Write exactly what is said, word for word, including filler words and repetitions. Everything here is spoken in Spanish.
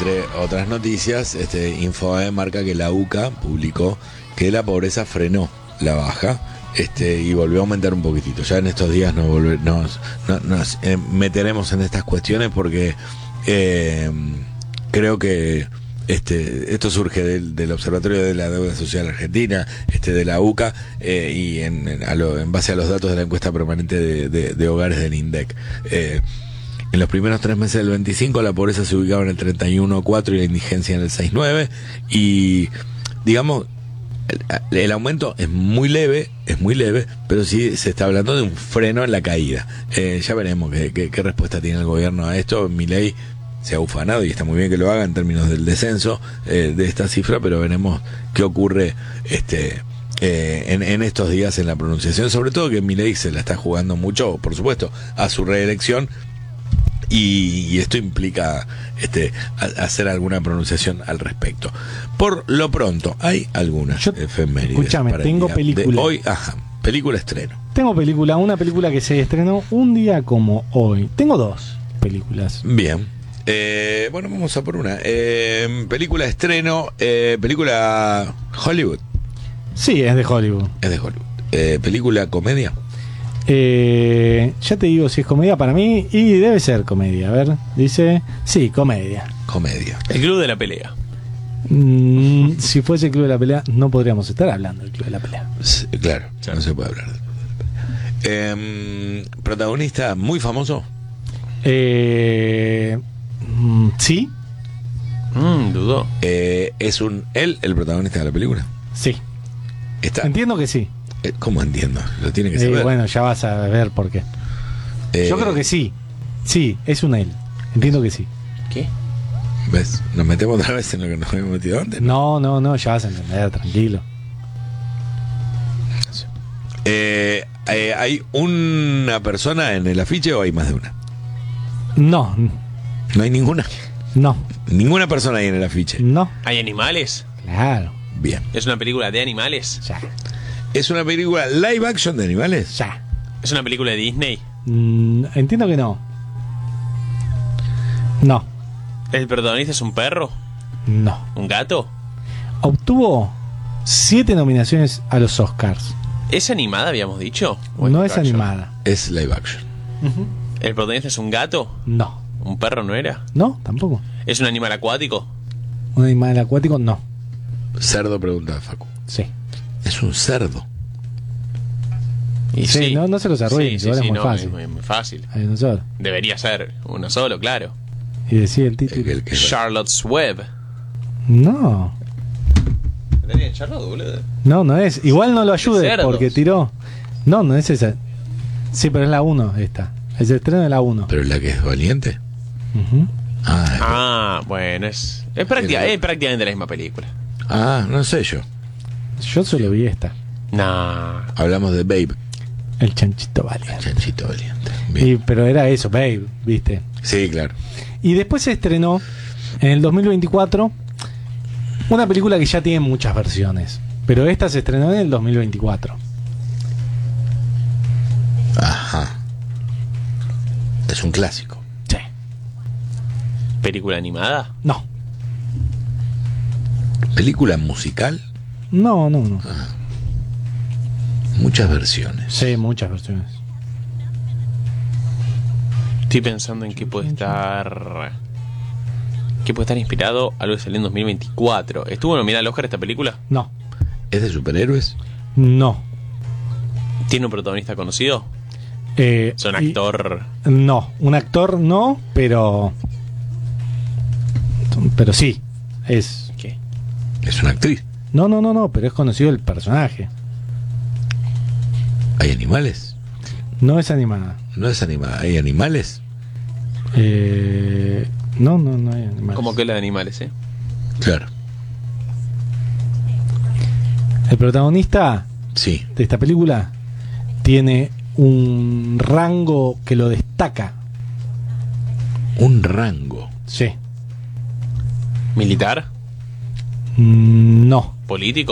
entre otras noticias, este Infobae marca que la U C A publicó que la pobreza frenó la baja. Este, y volvió a aumentar un poquitito. Ya en estos días nos, volver, nos, nos, nos eh, meteremos en estas cuestiones porque eh, creo que este, esto surge del, del Observatorio de la Deuda Social Argentina, este, de la U C A, eh, y en, en, a lo, en base a los datos de la encuesta permanente de, de, de hogares del INDEC. Eh, en los primeros tres meses del veinticinco la pobreza se ubicaba en el treinta y uno coma cuatro y la indigencia en el seis coma nueve, y digamos El, el aumento es muy leve, es muy leve, pero sí se está hablando de un freno en la caída. Eh, ya veremos qué, qué, qué respuesta tiene el gobierno a esto. Milei se ha ufanado y está muy bien que lo haga en términos del descenso eh, de esta cifra, pero veremos qué ocurre este eh, en, en estos días en la pronunciación. Sobre todo que Milei se la está jugando mucho, por supuesto, a su reelección. Y, y esto implica este a, hacer alguna pronunciación al respecto. Por lo pronto, hay algunas Yo, efemérides. Escúchame, para tengo el día película. de hoy, ajá, película estreno. Tengo película, una película que se estrenó un día como hoy. Tengo dos películas. Bien. Eh, bueno, vamos a por una. Eh, película estreno, eh, película Hollywood. Sí, es de Hollywood. Es de Hollywood. Eh, película comedia. Eh, ya te digo si es comedia para mí, y debe ser comedia. A ver, dice, sí, comedia. Comedia. El Club de la Pelea. Mm, si fuese el Club de la Pelea, no podríamos estar hablando del Club de la Pelea. Sí, claro, no se puede hablar. Eh, protagonista muy famoso. Eh, mm, sí, Mm, dudó. Eh, es un él el protagonista de la película. sí. Está. Entiendo que sí. Eh, ¿Cómo entiendo? Lo tiene que Eh, saber. bueno, ya vas a ver por qué. Eh, Yo creo que sí. Sí, es un él. Entiendo que sí. ¿Qué? ¿Ves? Nos metemos otra vez en lo que nos habíamos metido antes. No, no, no, ya vas a entender, tranquilo. Eh, eh, ¿Hay una persona en el afiche o hay más de una? No, No hay ninguna. no, Ninguna persona ahí en el afiche. no. ¿Hay animales? Claro, Bien. ¿Es una película de animales? ya, ¿Es una película live action de animales? ya. ¿Es una película de Disney? Mm, entiendo que no. No, ¿El protagonista es un perro? no. ¿Un gato? Obtuvo siete nominaciones a los Oscars. ¿Es animada, habíamos dicho? ¿O No live es action? animada. Es live action. ¿El protagonista es un gato? No, ¿Un perro no era? no, tampoco. ¿Es un animal acuático? Un animal acuático, no. Cerdo, pregunta Facu. Sí. Es un cerdo. Y Sí, no- no se los arruinen, Sí, igual sí, es muy no, fácil. es muy, muy fácil. Hay uno solo. Debería ser uno solo, claro. Y decía el título. El, el que Charlotte's Web. No, Charlotte, boludo. no, no es. Igual no lo ayude cerdos. porque tiró. No, no es esa. Sí, pero es la uno esta. Es el estreno de la uno. Pero la que es valiente. Ujú. Ah, Ah, bueno, es, es, práctica- es prácticamente la misma película. ah, no sé yo. Yo solo vi esta. Nah. Hablamos de Babe. El chanchito valiente. Chanchito valiente. Bien. Y, pero era eso, babe, viste. Sí, claro. Y después se estrenó en el dos mil veinticuatro una película que ya tiene muchas versiones. Pero esta se estrenó en el dos mil veinticuatro. Ajá. Es un clásico. Sí. ¿Película animada? No. Película musical. No, no, no. Muchas versiones. Sí, muchas versiones. Estoy pensando en qué puede estar. ¿Qué puede estar inspirado? Algo que salió en dos mil veinticuatro. ¿Estuvo nominada al Oscar esta película? No. ¿Es de superhéroes? No. ¿Tiene un protagonista conocido? Eh, ¿Es un y- actor? No, un actor no, pero. Pero sí. Es. ¿Qué? Es una actriz. No, no, no, no, pero es conocido el personaje. ¿Hay animales? No es animada. No es animada. ¿Hay animales? Eh, no, no, no hay animales. Como que la de animales, ¿eh? Claro. El protagonista Sí. de esta película tiene un rango que lo destaca. Un rango. Sí. ¿Militar? Mm, no. ¿Político?